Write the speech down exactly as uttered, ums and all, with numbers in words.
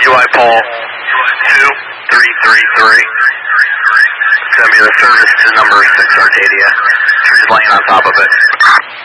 I pole two three three three. It's going to be the service to number six Arcadia. Tree's laying on top of it.